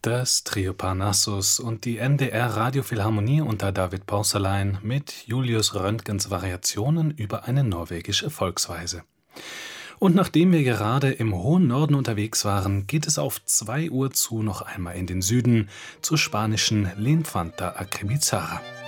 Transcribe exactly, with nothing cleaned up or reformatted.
Das Trio Parnassus und die N D R-Radiophilharmonie unter David Porcelein mit Julius Röntgens Variationen über eine norwegische Volksweise. Und nachdem wir gerade im hohen Norden unterwegs waren, geht es auf zwei Uhr zu noch einmal in den Süden, zur spanischen L'infanta Acribizarra.